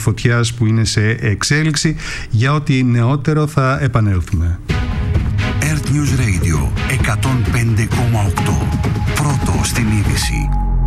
φωτιάς που είναι σε εξέλιξη. Για ό,τι νεότερο θα επανέλθουμε. Earth News Radio 105,8. Πρώτο στην είδηση.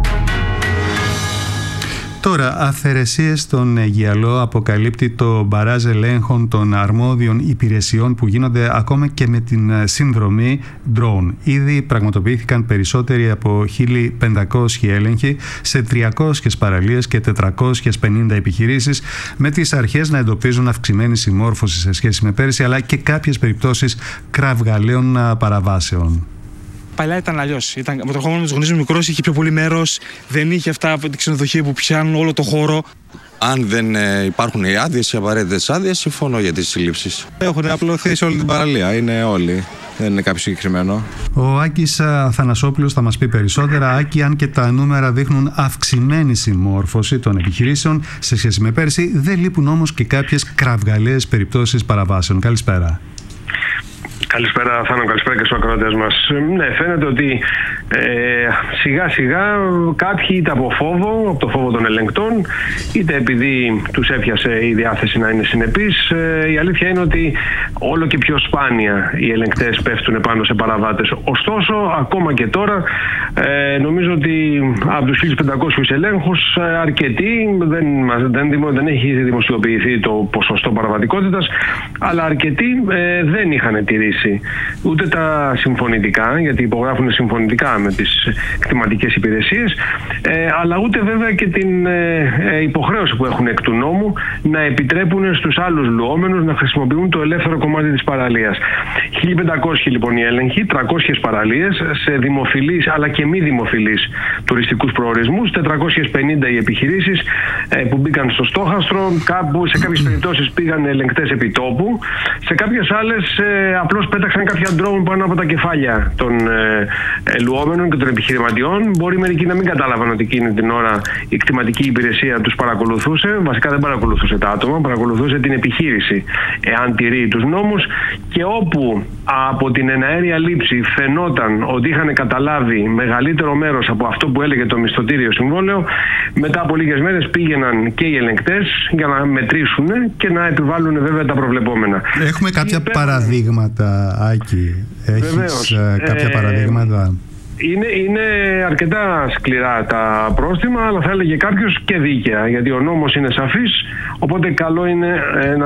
Τώρα, αυθαιρεσίες στον Αιγιαλό αποκαλύπτει το μπαράζ ελέγχων των αρμόδιων υπηρεσιών που γίνονται ακόμα και με την συνδρομή drone. Ήδη πραγματοποιήθηκαν περισσότεροι από 1.500 έλεγχοι σε 300 παραλίες και 450 επιχειρήσεις, με τις αρχές να εντοπίζουν αυξημένη συμμόρφωση σε σχέση με πέρυσι, αλλά και κάποιες περιπτώσεις κραυγαλαίων παραβάσεων. Παλιά ήταν αλλιώς. Με το χρόνο του γονείς μικρός, είχε πιο πολύ μέρος, δεν είχε αυτά από την ξενοδοχεία που πιάνουν όλο το χώρο. Αν δεν υπάρχουν οι άδειες, οι απαραίτητες άδειες, συμφωνώ για τις συλλήψεις. Έχουν απλωθεί σε όλη την παραλία, είναι όλοι. Δεν είναι κάποιο συγκεκριμένο. Ο Άκης Θανασόπουλος θα μας πει περισσότερα. Άκη, αν και τα νούμερα δείχνουν αυξημένη συμμόρφωση των επιχειρήσεων σε σχέση με πέρσι, δεν λείπουν όμως και κάποιες κραυγαλαίες περιπτώσεις παραβάσεων. Καλησπέρα. Καλησπέρα Θάνο, καλησπέρα και στους ακροατές μας. Ναι, φαίνεται ότι σιγά σιγά κάποιοι είτε από το φόβο των ελεγκτών, είτε επειδή τους έπιασε η διάθεση να είναι συνεπείς, η αλήθεια είναι ότι όλο και πιο σπάνια οι ελεγκτές πέφτουν πάνω σε παραβάτες. Ωστόσο, ακόμα και τώρα, νομίζω ότι από τους 1.500 ελέγχους αρκετοί, δεν έχει δημοσιοποιηθεί το ποσοστό παραβατικότητας, αλλά αρκετοί δεν είχαν τηρήσει ούτε τα συμφωνητικά, γιατί υπογράφουν συμφωνητικά με τις κτηματικές υπηρεσίες, αλλά ούτε βέβαια και την υποχρέωση που έχουν εκ του νόμου να επιτρέπουν στους άλλους λουόμενους να χρησιμοποιούν το ελεύθερο κομμάτι της παραλίας. 1.500 λοιπόν οι έλεγχοι, 300 παραλίες σε δημοφιλείς αλλά και μη δημοφιλείς τουριστικούς προορισμούς, 450 οι επιχειρήσεις που μπήκαν στο στόχαστρο, σε κάποιες περιπτώσεις πήγαν ελεγκτές επιτόπου, σε κάποιες άλλες απλώς πέταξαν κάποια drone πάνω από τα κεφάλια των λουόμενων και των επιχειρηματιών. Μπορεί μερικοί να μην κατάλαβαν ότι εκείνη την ώρα η κτηματική υπηρεσία τους παρακολουθούσε. Βασικά δεν παρακολουθούσε τα άτομα, παρακολουθούσε την επιχείρηση, εάν τηρεί τους νόμους, και όπου από την εναέρια λήψη φαινόταν ότι είχαν καταλάβει μεγαλύτερο μέρος από αυτό που έλεγε το μισθωτήριο συμβόλαιο, μετά από λίγες μέρες πήγαιναν και οι ελεγκτές για να μετρήσουν και να επιβάλλουν βέβαια τα προβλεπόμενα. Έχουμε κάποια παραδείγματα, Άκη? Έχεις κάποια παραδείγματα? Είναι αρκετά σκληρά τα πρόστιμα, αλλά θα έλεγε κάποιος και δίκαια, γιατί ο νόμος είναι σαφής, οπότε καλό είναι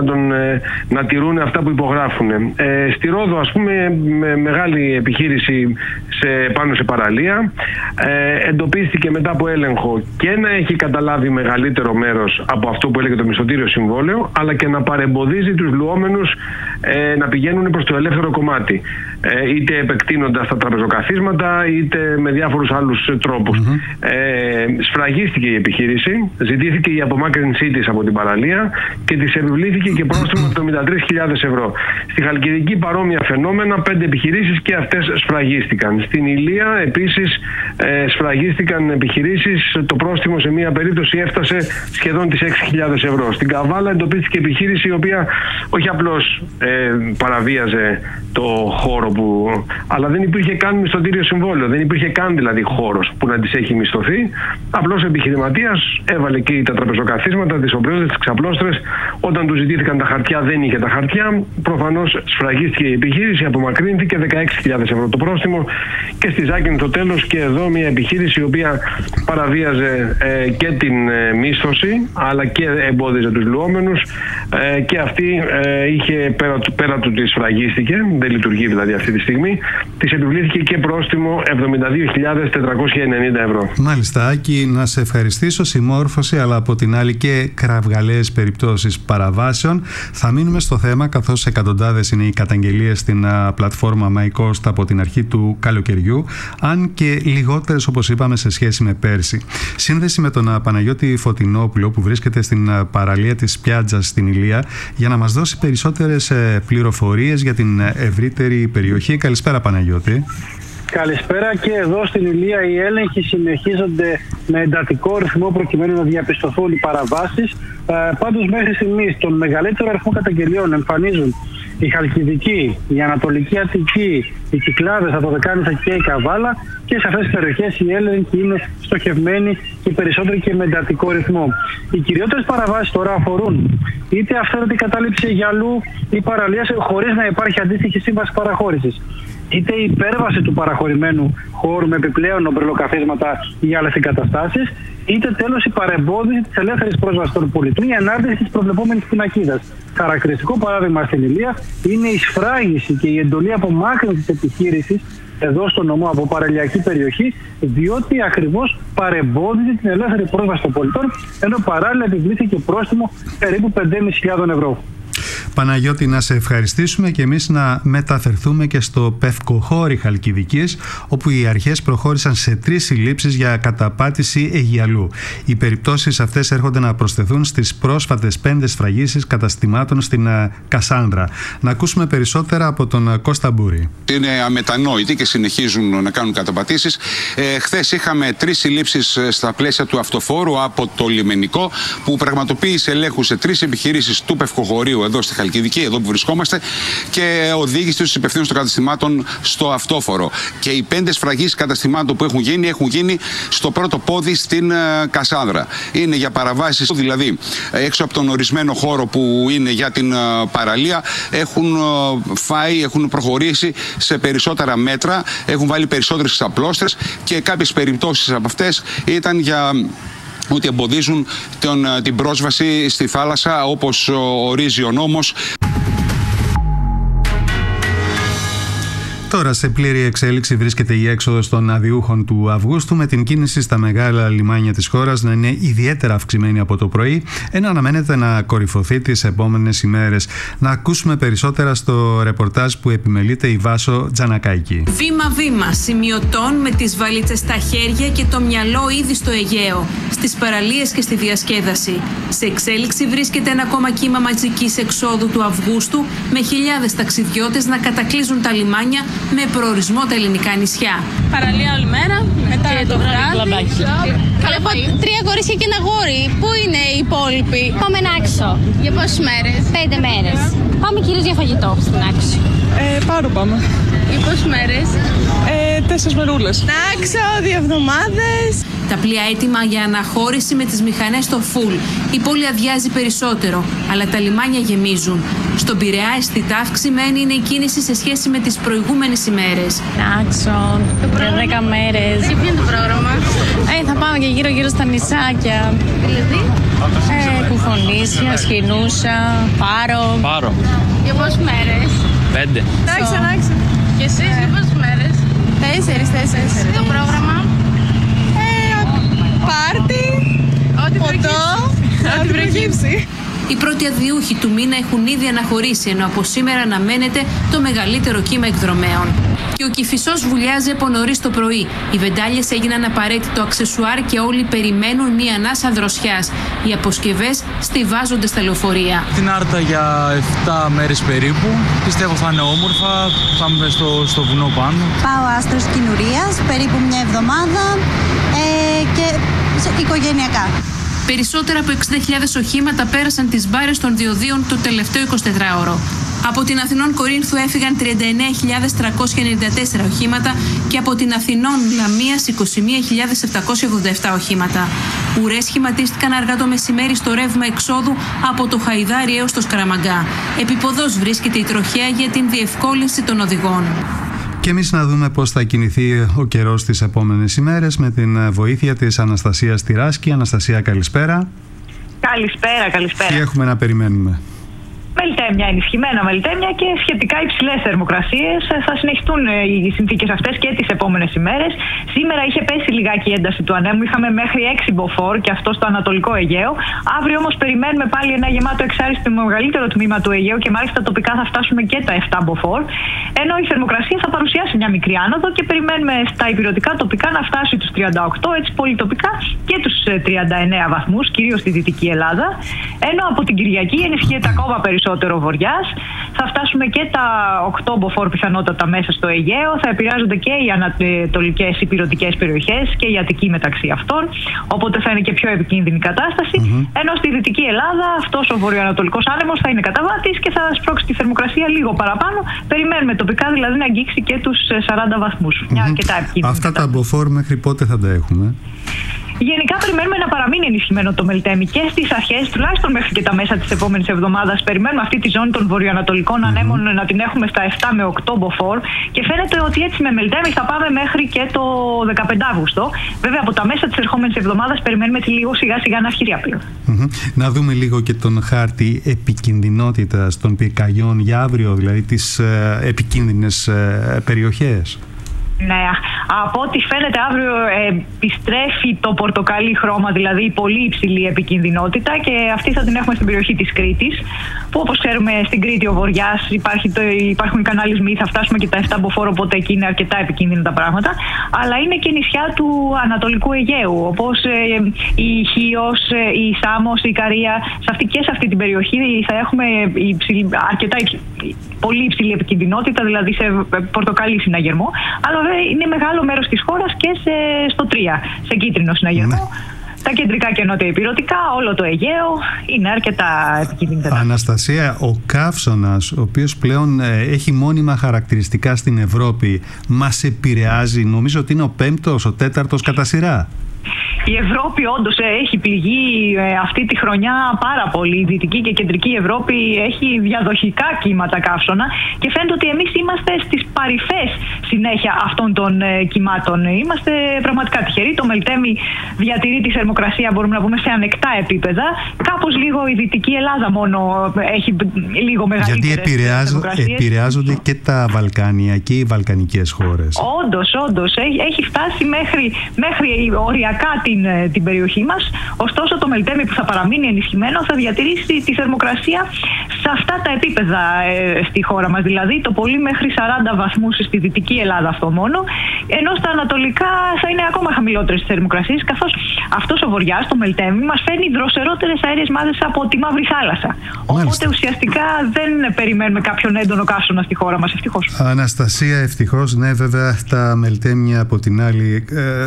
να τηρούν αυτά που υπογράφουν. Στη Ρόδο, ας πούμε, με μεγάλη επιχείρηση πάνω σε παραλία, εντοπίστηκε μετά από έλεγχο και να έχει καταλάβει μεγαλύτερο μέρος από αυτό που έλεγε το μισθωτήριο συμβόλαιο, αλλά και να παρεμποδίζει τους λουόμενους να πηγαίνουν προς το ελεύθερο κομμάτι, είτε επεκτείνοντας τα τραπεζοκαθίσματα, είτε με διάφορους άλλους τρόπους. Σφραγίστηκε η επιχείρηση, ζητήθηκε η απομάκρυνσή της από την παραλία και της επιβλήθηκε και πρόστιμο 73.000 ευρώ. Στη Χαλκιδική παρόμοια φαινόμενα, 5 επιχειρήσεις και αυτές σφραγίστηκαν. Στην Ηλία επίσης σφραγίστηκαν επιχειρήσεις, το πρόστιμο σε μία περίπτωση έφτασε σχεδόν τις 6.000 ευρώ. Στην Καβάλα εντοπίστηκε επιχείρηση η οποία όχι απλώς παραβίαζε το χώρο αλλά δεν υπήρχε καν μισθωτήριο συμβόλαιο, δεν υπήρχε καν δηλαδή χώρος που να της έχει μισθωθεί. Απλώς ο επιχειρηματίας έβαλε εκεί τα τραπεζοκαθίσματα, τις ομπρέλες, τις ξαπλώστρες. Όταν του ζητήθηκαν τα χαρτιά, δεν είχε τα χαρτιά. Προφανώς σφραγίστηκε η επιχείρηση, απομακρύνθηκε, 16.000 ευρώ το πρόστιμο. Και στη Ζάκυνθο το τέλος, και εδώ μια επιχείρηση η οποία παραβίαζε και την μίσθωση αλλά και εμπόδιζε τους λουόμενους, και αυτή είχε πέρα του τη σφραγίστηκε, δεν λειτουργεί δηλαδή αυτή τη στιγμή, της επιβλήθηκε και πρόστιμο 72.490 ευρώ. Μάλιστα, Άκη, να σε ευχαριστήσω. Συμμόρφωση, αλλά από την άλλη και κραυγαλαίες περιπτώσεις παραβάσεων. Θα μείνουμε στο θέμα, καθώς εκατοντάδες είναι οι καταγγελίες στην πλατφόρμα MyCoast από την αρχή του καλοκαιριού, αν και λιγότερες, όπως είπαμε, σε σχέση με πέρσι. Σύνδεση με τον Παναγιώτη Φωτεινόπουλο, που βρίσκεται στην παραλία της Πιάτζας στην Ηλία, για να μας δώσει περισσότερες πληροφορίες για την ευρύτερη περιοχή. Καλησπέρα, Παναγιώτη. Καλησπέρα, και εδώ στην Ηλία οι έλεγχοι συνεχίζονται με εντατικό ρυθμό προκειμένου να διαπιστωθούν οι παραβάσεις. Πάντως μέχρι στιγμής τον μεγαλύτερο αριθμό καταγγελιών εμφανίζουν η Χαλκιδική, η Ανατολική Αττική, οι Κυκλάδες, τα Δωδεκάνησα και η Καβάλα, και σε αυτές τις περιοχές οι έλεγχοι είναι στοχευμένοι και περισσότεροι και με εντατικό ρυθμό. Οι κυριότερες παραβάσεις τώρα αφορούν είτε αυθαίρετη κατάληψη αιγιαλού ή παραλίας χωρίς να υπάρχει αντίστοιχη σύμβαση παραχώρησης, είτε η υπέρβαση του παραχωρημένου χώρου με επιπλέον ομπρελοκαθίσματα ή άλλες εγκαταστάσεις, είτε τέλος η παρεμπόδιση της ελεύθερης πρόσβασης των πολιτών ή ανάρτηση της προβλεπόμενης πινακίδας. Χαρακτηριστικό παράδειγμα στην Ηλία είναι η σφράγιση και η εντολή απομάκρυνσης της επιχείρησης εδώ στο νομό από παραλιακή περιοχή, διότι ακριβώς παρεμπόδιζε την ελεύθερη πρόσβαση των πολιτών, ενώ παράλληλα επιβλήθηκε πρόστιμο περίπου 5.500 ευρώ. Παναγιώτη, να σε ευχαριστήσουμε και εμείς να μεταφερθούμε και στο Πευκοχώρι Χαλκιδικής, όπου οι αρχές προχώρησαν σε 3 συλλήψεις για καταπάτηση αιγιαλού. Οι περιπτώσεις αυτές έρχονται να προσθεθούν στις πρόσφατες 5 σφραγίσεις καταστημάτων στην Κασάνδρα. Να ακούσουμε περισσότερα από τον Κώστα Μπούρη. Είναι αμετανόητοι και συνεχίζουν να κάνουν καταπατήσεις. Χθες είχαμε 3 συλλήψεις στα πλαίσια του αυτοφόρου από το λιμενικό, που πραγματοποίησε ελέγχους σε 3 επιχειρήσεις του Πευκοχωρίου εδώ στη Χαλκιδική, εδώ που βρισκόμαστε, και οδήγησε τους υπευθύνους των καταστημάτων στο αυτόφορο. Και οι 5 σφραγίσεις καταστημάτων που έχουν γίνει στο πρώτο πόδι στην Κασάνδρα. Είναι για παραβάσεις, δηλαδή έξω από τον ορισμένο χώρο που είναι για την παραλία, έχουν προχωρήσει σε περισσότερα μέτρα, έχουν βάλει περισσότερες ξαπλώστρες και κάποιες περιπτώσεις από αυτές ήταν για ότι εμποδίζουν την πρόσβαση στη θάλασσα όπως ορίζει ο νόμος. Τώρα σε πλήρη εξέλιξη βρίσκεται η έξοδος των αδιούχων του Αυγούστου, με την κίνηση στα μεγάλα λιμάνια της χώρας να είναι ιδιαίτερα αυξημένη από το πρωί, ενώ αναμένεται να κορυφωθεί τις επόμενες ημέρες. Να ακούσουμε περισσότερα στο ρεπορτάζ που επιμελείται η Βάσο Τζανακάκη. Βήμα-βήμα, σημειωτών με τις βαλίτσες στα χέρια και το μυαλό ήδη στο Αιγαίο, στις παραλίες και στη διασκέδαση. Σε εξέλιξη βρίσκεται ένα ακόμα κύμα μαζικής εξόδου του Αυγούστου, με χιλιάδες ταξιδιώτες να κατακλείζουν τα λιμάνια με προορισμό τα ελληνικά νησιά. Παραλία όλη μέρα, μετά το βράδυ. Βλέπω 3 κορίτσια και ένα γόρι. Πού είναι οι υπόλοιποι? Πάμε Νάξο. Για πόσες μέρες? 5 μέρες. Πάμε κυρίως για φαγητό στην Νάξο. Πάρω πάμε. Για πόσες μέρες? 4 μερούλες. Νάξο, 2 εβδομάδες. Τα πλοία έτοιμα για αναχώρηση με τις μηχανές στο φουλ. Η πόλη αδειάζει περισσότερο, αλλά τα λιμάνια γεμίζουν. Στον Πειραιά αισθητά αυξημένη είναι η κίνηση σε σχέση με τις προηγούμενες ημέρες. Νάξο, για 10 μέρες. Και ποιο είναι το πρόγραμμα? Θα πάμε και γύρω στα νησάκια. Δηλαδή? Κουφονήσια, Σχοινούσα, Πάρο. Για πόσες μέρες? 5. Νάξο. Και εσείς για πόσες μέρες? 4. Το πρόγραμμα? Πάρτι, ό,τι προκύψει. Οι πρώτοι αδιούχοι του μήνα έχουν ήδη αναχωρήσει, ενώ από σήμερα αναμένεται το μεγαλύτερο κύμα εκδρομέων. Και ο Κηφισός βουλιάζει από νωρίς το πρωί. Οι βεντάλιες έγιναν απαραίτητο αξεσουάρ και όλοι περιμένουν μία ανάσα δροσιάς. Οι αποσκευές στιβάζονται στα λεωφορεία. Την Άρτα για 7 μέρες περίπου. Πιστεύω θα είναι όμορφα. Θα είμαι στο βουνό πάνω. Πάω Άστρος Κινουρίας, περίπου 1 εβδομάδα και οικογενειακά. Περισσότερα από 60.000 οχήματα πέρασαν τις μπάρες των διοδίων το τελευταίο 24ωρο. Από την Αθηνών Κορίνθου έφυγαν 39.394 οχήματα και από την Αθηνών Λαμίας 21.787 οχήματα. Ουρές σχηματίστηκαν αργά το μεσημέρι στο ρεύμα εξόδου από το Χαϊδάρι έως το Σκαραμαγκά. Επιποδός βρίσκεται η τροχέα για την διευκόλυνση των οδηγών. Και εμείς να δούμε πώς θα κινηθεί ο καιρός τις επόμενες ημέρες με την βοήθεια της Αναστασίας Τυράσκη. Αναστασία, καλησπέρα. Καλησπέρα. Τι έχουμε να περιμένουμε? Μελιτέμια, ενισχυμένα μελιτέμια και σχετικά υψηλές θερμοκρασίες. Θα συνεχιστούν οι συνθήκες αυτές και τις επόμενες ημέρες. Σήμερα είχε πέσει λιγάκι η ένταση του ανέμου. Είχαμε μέχρι 6 μποφόρ και αυτό στο Ανατολικό Αιγαίο. Αύριο όμως περιμένουμε πάλι ένα γεμάτο εξάρι στο μεγαλύτερο τμήμα του Αιγαίου και μάλιστα τοπικά θα φτάσουμε και τα 7 μποφόρ. Ενώ η θερμοκρασία θα παρουσιάσει μια μικρή άνοδο και περιμένουμε στα ηπειρωτικά τοπικά να φτάσει τους 38, έτσι πολυτοπικά και τους 39 βαθμούς, κυρίως στη Δυτική Ελλάδα. Ενώ από την Κυριακή ενισχύεται ακόμα περισσότερο περισσότερο βορειάς. Θα φτάσουμε και τα 8 μποφόρ πιθανότατα μέσα στο Αιγαίο. Θα επηρεάζονται και οι ανατολικές ηπειρωτικές περιοχές και η Αττική μεταξύ αυτών. Οπότε θα είναι και πιο επικίνδυνη η κατάσταση. Ενώ στη Δυτική Ελλάδα αυτός ο βορειοανατολικός άνεμος θα είναι καταβάτης και θα σπρώξει τη θερμοκρασία λίγο παραπάνω. Περιμένουμε τοπικά δηλαδή να αγγίξει και τους 40 βαθμούς. Μια αρκετά επικίνδυνη. Αυτά τα μποφόρ μέχρι πότε θα τα έχουμε? Γενικά περιμένουμε να παραμείνει ενισχυμένο το Μελτέμι και στις αρχές, τουλάχιστον μέχρι και τα μέσα της επόμενης εβδομάδας. Περιμένουμε αυτή τη ζώνη των βορειοανατολικών ανέμων να την έχουμε στα 7 με 8 μποφόρ και φαίνεται ότι έτσι με Μελτέμι θα πάμε μέχρι και το 15 Αύγουστο. Βέβαια από τα μέσα της ερχόμενης εβδομάδας περιμένουμε λίγο σιγά σιγά να αρχίσει πλέον. Να δούμε λίγο και τον χάρτη επικινδυνότητας των πυρκαγιών για αύριο, δηλαδή τις επικίνδυνες περιοχές. Ναι, από ό,τι φαίνεται αύριο επιστρέφει το πορτοκαλί χρώμα, δηλαδή η πολύ υψηλή επικινδυνότητα, και αυτή θα την έχουμε στην περιοχή της Κρήτης, που όπως ξέρουμε στην Κρήτη ο βορειάς υπάρχουν οι κανάλισμοι, θα φτάσουμε και τα 7 μποφόρ, οπότε εκεί είναι αρκετά επικίνδυνα τα πράγματα, αλλά είναι και νησιά του Ανατολικού Αιγαίου, όπως η Χίος, η Σάμος, η Ικαρία. Και σε αυτή την περιοχή θα έχουμε πολύ υψηλή επικινδυνότητα, δηλαδή σε πορτοκαλί συναγερμό, αλλά είναι μεγάλο μέρος της χώρας και στο 3, σε κίτρινο συναγερμό. Τα κεντρικά και νότια ηπειρωτικά, όλο το Αιγαίο είναι αρκετά επικίνδυνα. Αναστασία, ο καύσωνας, ο οποίος πλέον έχει μόνιμα χαρακτηριστικά στην Ευρώπη, μας επηρεάζει? Νομίζω ότι είναι ο 5ος, ο 4ος κατά σειρά. Η Ευρώπη όντως έχει πληγεί αυτή τη χρονιά πάρα πολύ. Η Δυτική και Κεντρική Ευρώπη έχει διαδοχικά κύματα καύσωνα και φαίνεται ότι εμείς είμαστε στις παρυφές συνέχεια αυτών των κυμάτων. Είμαστε πραγματικά τυχεροί. Το Μελτέμι διατηρεί τη θερμοκρασία, μπορούμε να πούμε, σε ανεκτά επίπεδα. Κάπως λίγο η Δυτική Ελλάδα μόνο έχει λίγο μεγαλύτερες θερμοκρασίες. Γιατί επηρεάζονται και τα Βαλκάνια και οι βαλκανικές χώρες. Όντως. Έχει φτάσει μέχρι οριακά την περιοχή μας. Ωστόσο το Μελτέμι που θα παραμείνει ενισχυμένο θα διατηρήσει τη θερμοκρασία σε αυτά τα επίπεδα στη χώρα μας. Δηλαδή το πολύ μέχρι 40 βαθμούς στη Δυτική Ελλάδα αυτό μόνο, ενώ στα ανατολικά θα είναι ακόμα χαμηλότερες θερμοκρασίες, καθώς αυτός ο βορειάς, το Μελτέμι, μας φέρνει δροσερότερες αέριες μάζες από τη Μαύρη Θάλασσα. Οπότε ουσιαστικά δεν περιμένουμε κάποιον έντονο καύσωνα στη χώρα μας, ευτυχώς. Αναστασία, ευτυχώς. Ναι, βέβαια τα Μελτέμια από την άλλη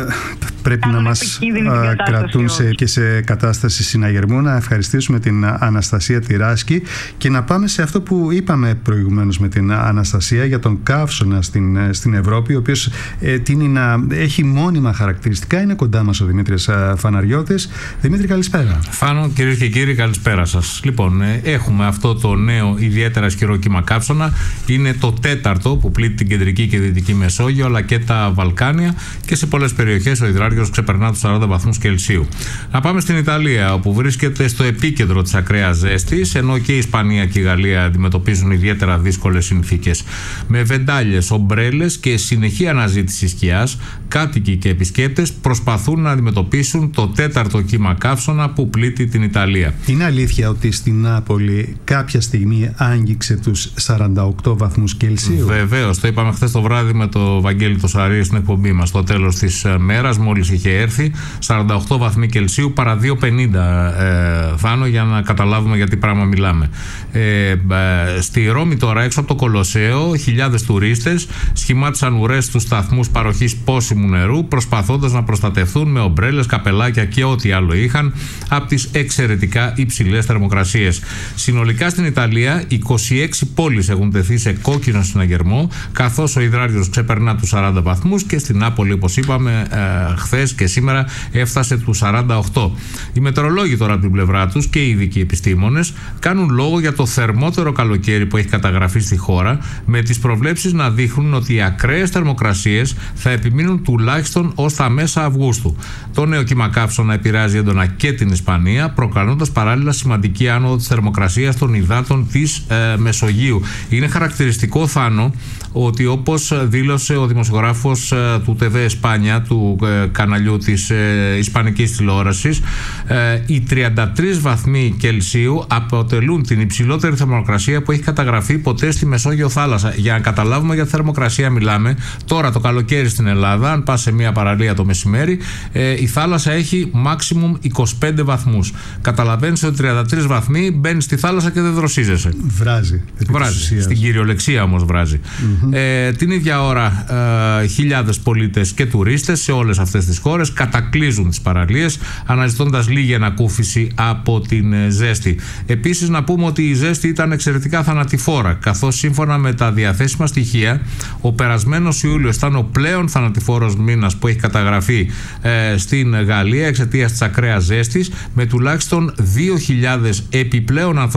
πρέπει να μας κρατούν και σε κατάσταση συναγερμού. Να ευχαριστήσουμε την Αναστασία Τυράσκη και να πάμε σε αυτό που είπαμε προηγουμένως με την Αναστασία για τον καύσωνα στην Ευρώπη, ο οποίος τείνει να έχει μόνιμα χαρακτηριστικά. Είναι κοντά μας ο Δημήτρης Φαναριώτης. Δημήτρη, καλησπέρα. Φάνο, κυρίες και κύριοι, καλησπέρα σας. Λοιπόν, έχουμε αυτό το νέο ιδιαίτερα ισχυρό κύμα καύσωνα. Είναι το 4ο που πλήττει την κεντρική και δυτική Μεσόγειο, αλλά και τα Βαλκάνια, και σε πολλές περιοχές ο υδράργυρος ξεπερνά τους 40 βαθμούς Κελσίου. Να πάμε στην Ιταλία, όπου βρίσκεται στο επίκεντρο της ακραίας ζέστης, ενώ και η Ισπανία και η Γαλλία αντιμετωπίζουν ιδιαίτερα δύσκολες συνθήκες. Με βεντάλιες, ομπρέλες και συνεχή αναζήτηση σκιάς, κάτοικοι και επισκέπτες προσπαθούν να αντιμετωπίσουν το 4ο κύμα καύσωνα που πλήττει την Ιταλία. Είναι αλήθεια ότι στην Νάπολη κάποια στιγμή άγγιξε τους 48 βαθμούς Κελσίου? Βεβαίως, το είπαμε χθες το βράδυ με το Βαγγέλη το Σαρή στην εκπομπή μας. Στο τέλος της μέρας, μόλις είχε έρθει, 48 βαθμοί Κελσίου παρά 2,50 Φάνο, για να καταλάβουμε για τι πράγμα μιλάμε. Στη Ρώμη τώρα, έξω από το Κολοσσέο, χιλιάδες τουρίστες σχημάτισαν ουρές στους σταθμούς παροχής πόσιμου νερού, προσπαθώντας να προστατευτούν με ομπρέλες, καπελάκια και ό,τι άλλο είχαν από τις εξαιρετικά υψηλές θερμοκρασίες. Συνολικά στην Ιταλία 26 πόλεις έχουν τεθεί σε κόκκινο συναγερμό, καθώς ο υδράργυρος ξεπερνά τους 40 βαθμούς, και στην Νάπολη, όπως είπαμε χθες και σήμερα, έφτασε τους 48. Οι μετεωρολόγοι τώρα από την πλευρά τους και οι ειδικοί επιστήμονες κάνουν λόγο για το θερμότερο καλοκαίρι που έχει καταγραφεί στη χώρα, με τις προβλέψεις να δείχνουν ότι οι ακραίες θερμοκρασίες θα επιμείνουν τουλάχιστον ως τα μέσα Αυγούστου. Το νέο κύμα καύσωνα επηρεάζει έντονα και την Ισπανία, προκαλώντας παράλληλα σημαντική άνοδο της θερμοκρασίας των υδάτων της Μεσογείου. Είναι χαρακτηριστικό, Θάνο, ότι όπως δήλωσε ο δημοσιογράφος του TV España, του καναλιού της ισπανικής τηλεόρασης, οι 33 βαθμοί Κελσίου αποτελούν την υψηλότερη υψηλότερη θερμοκρασία που έχει καταγραφεί ποτέ στη Μεσόγειο θάλασσα. Για να καταλάβουμε για τη θερμοκρασία μιλάμε, τώρα το καλοκαίρι στην Ελλάδα, αν πας σε μια παραλία το μεσημέρι, η θάλασσα έχει maximum 25 βαθμούς. Καταλαβαίνεις ότι 33 βαθμοί μπαίνεις στη θάλασσα και δεν δροσίζεσαι. Βράζει. Στην κυριολεξία όμως βράζει. Την ίδια ώρα χιλιάδες πολίτες και τουρίστες σε όλες αυτές τις χώρες κατακλείζουν τις παραλίες, αναζητώντας λίγη ανακούφιση από την ζέστη. Επίσης να πούμε ότι η ζέστη ήταν εξαιρετικά θανατηφόρα, καθώς σύμφωνα με τα διαθέσιμα στοιχεία ο περασμένος Ιούλιος ήταν ο πλέον θανατηφόρος μήνας που έχει καταγραφεί στην Γαλλία εξαιτίας της ακραίας ζέστης, με τουλάχιστον 2.000 επιπλέον ανθρώπους